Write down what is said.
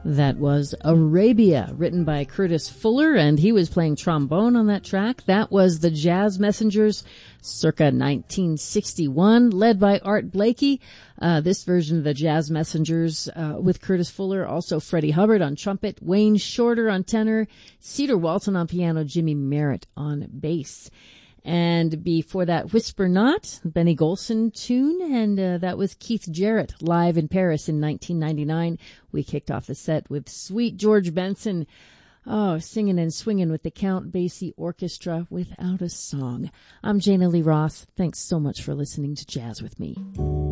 That was Arabia, written by Curtis Fuller, and he was playing trombone on that track. That was the Jazz Messengers, circa 1961, led by Art Blakey. This version of the Jazz Messengers with Curtis Fuller, also Freddie Hubbard on trumpet, Wayne Shorter on tenor, Cedar Walton on piano, Jimmy Merritt on bass. And before that, Whisper Not, Benny Golson tune, and that was Keith Jarrett live in Paris in 1999. We kicked off the set with Sweet George Benson, singing and swinging with the Count Basie Orchestra without a song. I'm Jana Lee Ross. Thanks so much for listening to Jazz with Me.